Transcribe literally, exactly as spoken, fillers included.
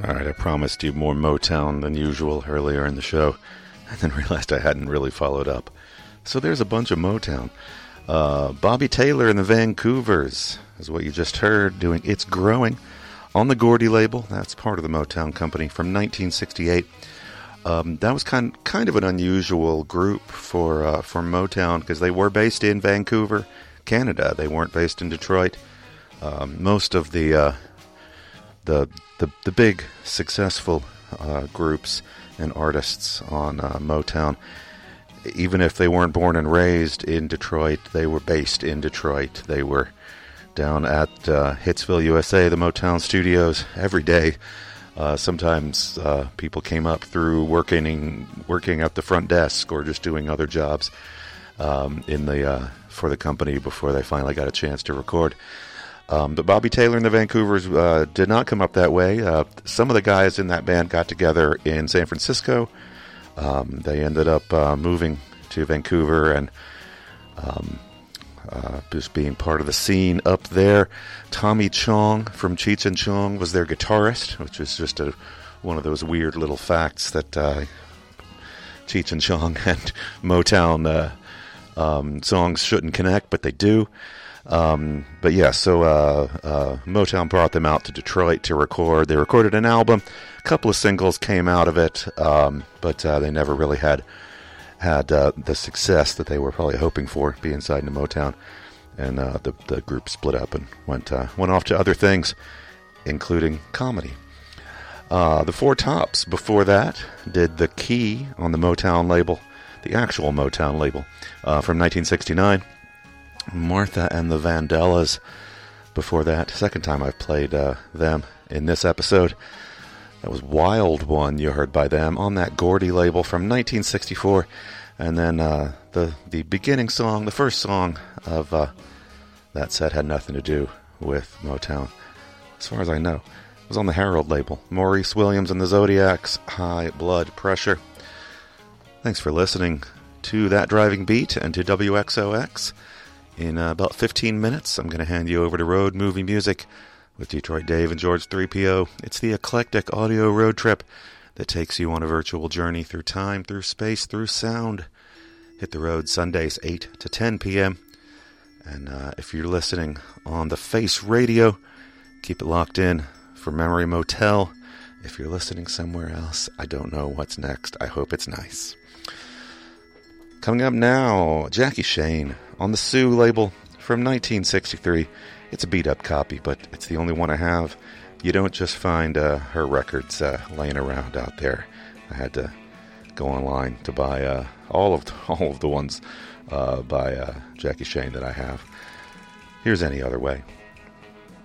All right, I promised you more Motown than usual earlier in the show, and then realized I hadn't really followed up. So there's a bunch of Motown. Uh, Bobby Taylor and the Vancouvers is what you just heard, doing It's Growing on the Gordy label. That's part of the Motown Company from nineteen sixty-eight. Um, that was kind kind of an unusual group for uh, for Motown because they were based in Vancouver, Canada. They weren't based in Detroit. Um, most of the uh, the the the big successful uh, groups and artists on uh, Motown, even if they weren't born and raised in Detroit, they were based in Detroit. They were down at uh, Hitsville, U S A, the Motown studios, every day. Uh, sometimes uh, people came up through working working at the front desk or just doing other jobs um, in the uh, for the company before they finally got a chance to record. Um, but Bobby Taylor and the Vancouvers uh, did not come up that way. Uh, some of the guys in that band got together in San Francisco. Um, they ended up uh, moving to Vancouver and um, uh, just being part of the scene up there. Tommy Chong from Cheech and Chong was their guitarist, which is just a, one of those weird little facts that uh, Cheech and Chong and Motown uh, um, songs shouldn't connect, but they do. Um, but yeah, so uh, uh, Motown brought them out to Detroit to record. They recorded an album. A couple of singles came out of it, um, but uh, they never really had had uh, the success that they were probably hoping for, being signed to Motown. And uh, the the group split up and went uh, went off to other things, including comedy. Uh, the Four Tops before that did The Key on the Motown label, the actual Motown label, uh, from nineteen sixty-nine. Martha and the Vandellas before that. Second time I've played uh, them in this episode. That was Wild One you heard by them on that Gordy label from nineteen sixty-four. And then uh, the, the beginning song, the first song of uh, that set had nothing to do with Motown, as far as I know. It was on the Herald label. Maurice Williams and the Zodiacs, High Blood Pressure. Thanks for listening to That Driving Beat and to W X O X. In uh, about fifteen minutes, I'm going to hand you over to Road Movie Music with Detroit Dave and George three P O. It's the eclectic audio road trip that takes you on a virtual journey through time, through space, through sound. Hit the road Sundays eight to ten p.m. And uh, if you're listening on the Face Radio, keep it locked in for Memory Motel. If you're listening somewhere else, I don't know what's next. I hope it's nice. Coming up now, Jackie Shane on the Sue label from nineteen sixty-three. It's a beat-up copy, but it's the only one I have. You don't just find uh, her records uh, laying around out there. I had to go online to buy uh, all of the, all of the ones uh, by uh, Jackie Shane that I have. Here's Any Other Way.